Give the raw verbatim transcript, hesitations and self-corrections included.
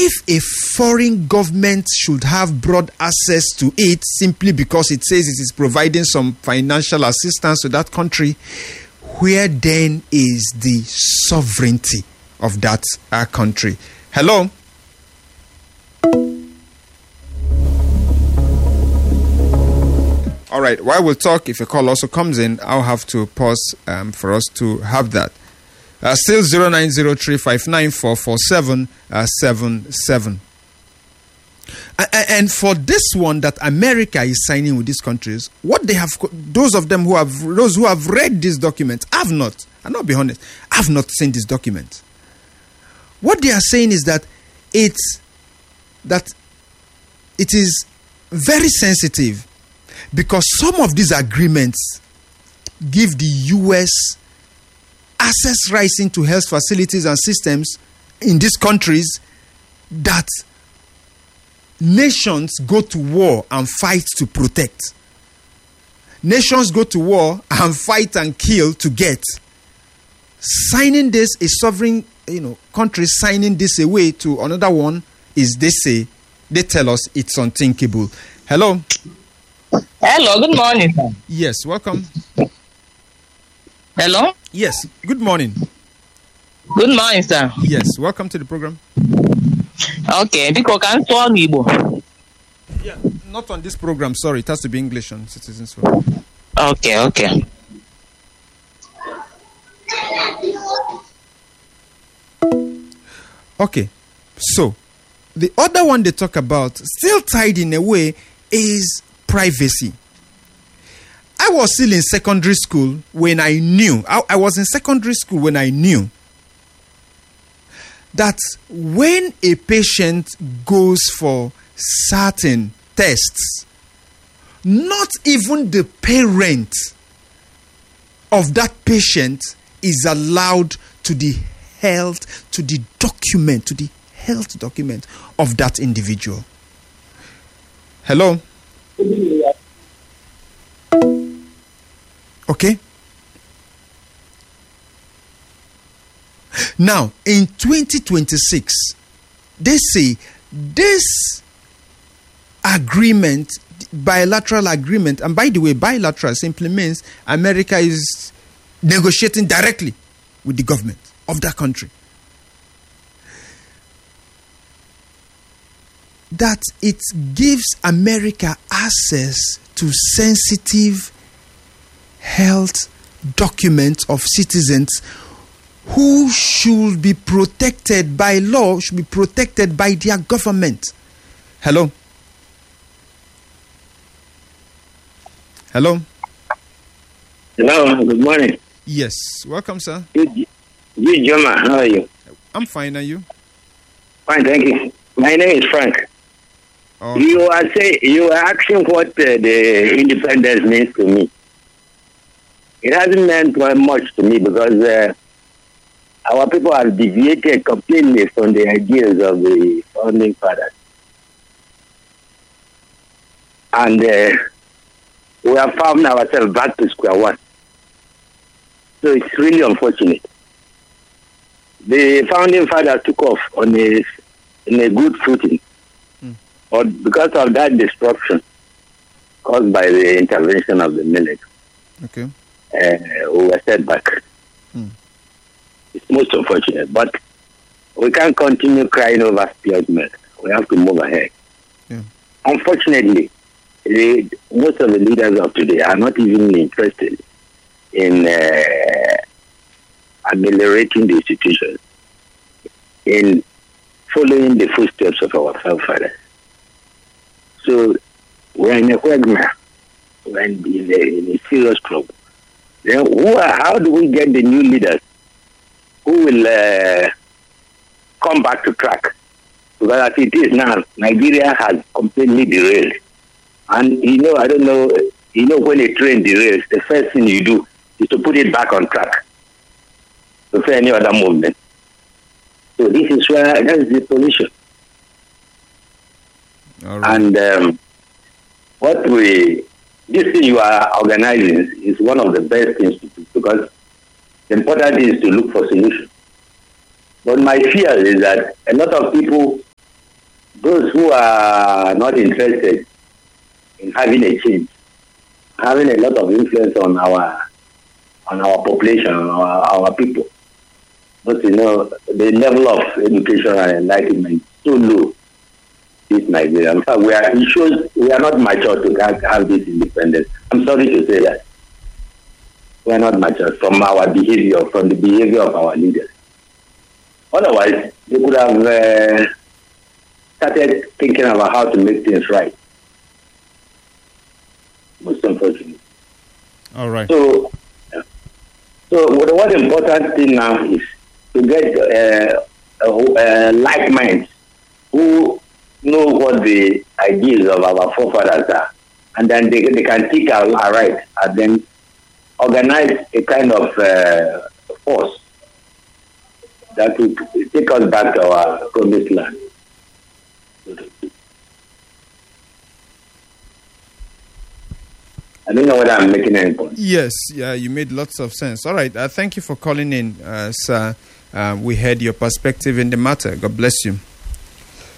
if a foreign government should have broad access to it simply because it says it is providing some financial assistance to that country, where then is the sovereignty of that uh, country? Hello? All right, while we'll talk, if a call also comes in, I'll have to pause um, for us to have that. Uh, still zero nine zero three five nine four four seven seven seven. And for this one that America is signing with these countries, what they have, those of them who have, those who have read this document, I've not, I'll not be honest, I've not seen this document. What they are saying is that it's, that it is very sensitive, because some of these agreements give the U S access rights into health facilities and systems in these countries that nations go to war and fight to protect. Nations go to war and fight and kill to get. Signing this, a sovereign, you know, country signing this away to another one is, they say, they tell us it's unthinkable. Hello? Hello, good morning, sir. Yes, welcome. Hello? Yes, good morning. Good morning, sir. Yes, welcome to the program. Okay, because I'm so Igbo. Yeah, not on this program, sorry. It has to be English on Citizens Forum. Okay, okay. Okay, so the other one they talk about, still tied in a way, is privacy. I was still in secondary school when I knew, I, I was in secondary school when I knew that when a patient goes for certain tests, not even the parent of that patient is allowed to the health, to the document, to the health document of that individual. Hello? Okay? Now, in twenty twenty-six, they say this agreement, bilateral agreement, and by the way, bilateral simply means America is negotiating directly with the government of that country, that it gives America access to sensitive health documents of citizens who should be protected by law, should be protected by their government. Hello? Hello? Hello, good morning. Yes, welcome, sir. You, Joma, how are you? I'm fine, are you? Fine, thank you. My name is Frank. Oh. You are say you are asking what uh, the independence means to me. It hasn't meant much to me because uh, our people have deviated completely from the ideas of the founding fathers. And uh, we have found ourselves back to square one. So it's really unfortunate. The founding fathers took off on a, in a good footing. Mm. But because of that disruption caused by the intervention of the military, okay. uh, we were set back. Mm. It's most unfortunate, but we can't continue crying over spilled milk. We have to move ahead. Yeah. Unfortunately, the, most of the leaders of today are not even interested in uh, ameliorating the institutions, in following the footsteps of our forefathers. So we're in a quagmire, we're in a, in a serious trouble. Then who are, how do we get the new leaders who will uh, come back to track? Because as it is now, Nigeria has completely derailed. And you know, I don't know, you know, when a train derails, the first thing you do is to put it back on track before any other movement. So this is where, that is the position. All right. And um, what we, this thing you are organizing is one of the best things to do, because the important thing is to look for solutions. But my fear is that a lot of people those who are not interested in having a change, having a lot of influence on our on our population, on our, our people. But you know, the level of education and enlightenment is so low in Nigeria. In fact, we are it shows we are not mature to have, have this independence. I'm sorry to say that. We are not mature from our behavior, from the behavior of our leaders. Otherwise, they could have uh, started thinking about how to make things right. Most unfortunate. All right. So, so what, what important thing now is to get uh, uh, like minds who know what the ideas of our forefathers are, and then they, they can take our, our right and then organize a kind of uh, force that will take us back to our promised land. I don't know whether I'm making any point. Yes, yeah, you made lots of sense. All right, uh, thank you for calling in, uh, sir. Uh, we heard your perspective in the matter. God bless you.